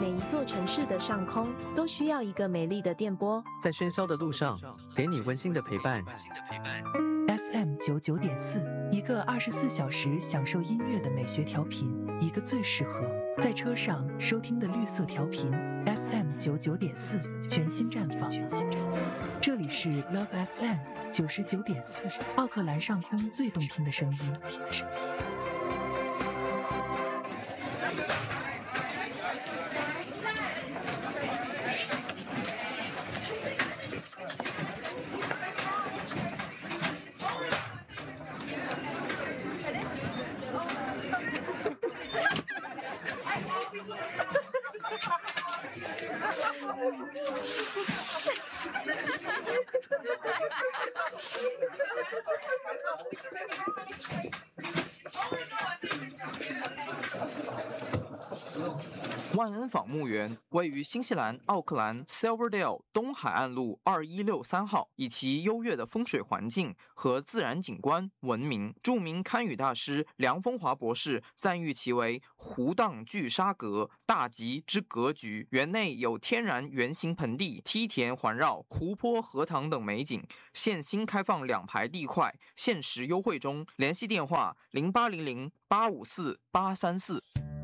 每一座城市的上空都需要一个美丽的电波， 在喧嚣的路上，给你温馨的陪伴。 FM99.4，一个24小时享受音乐的美学调频，一个最适合在车上收听的绿色调频。FM99.4，全新绽放。这里是 Love FM 99.4，奥克兰上空最动听的声音。 万恩坊墓园位于新西兰奥克兰 Silverdale 东海岸路2163号，以其优越的风水环境和自然景观闻名。著名堪舆大师梁风华博士赞誉其为湖荡聚沙阁，大吉之格局。园内有天然圆形盆地、梯田环绕、湖泊、荷塘等美景。现新开放2排地块，限时优惠中。联系电话0800854834。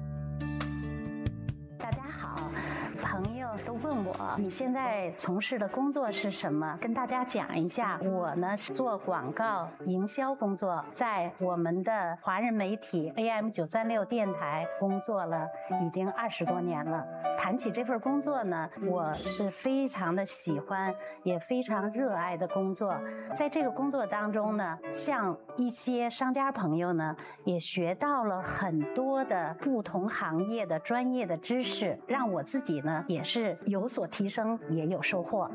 大家好，朋友都问我你现在从事的工作是什么，跟大家讲一下。我呢是做广告营销工作，在我们的华人媒体 AM936 电台工作了已经20多年了。谈起这份工作呢，我是非常的喜欢，也非常热爱的工作。在这个工作当中呢，像一些商家朋友呢，也学到了很多的不同行业的专业的知识，让我自己呢也是有所提升，也有收获。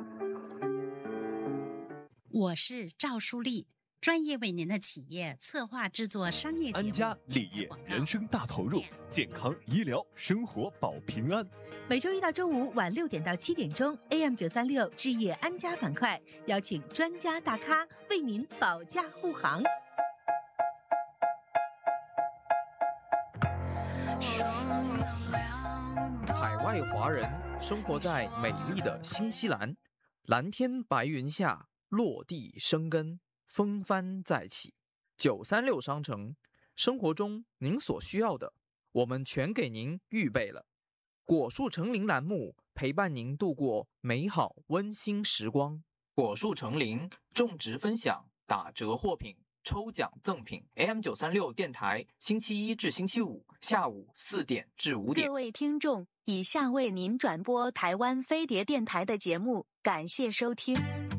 我是赵淑丽，专业为您的企业策划制作商业节目。 安家立业人生大投入，健康医疗生活保平安。 每周一到周五晚6点到7点钟 AM936 置业安家板块，邀请专家大咖为您保驾护航。 海外华人生活在美丽的新西兰，蓝天白云下落地生根，风帆再起。936商城，生活中您所需要的，我们全给您预备了。果树成林栏目陪伴您度过美好温馨时光。果树成林种植分享，打折货品，抽奖赠品。AM936 电台，星期一至星期五下午4点至5点。 各位听众，以下为您转播台湾飞碟电台的节目，感谢收听。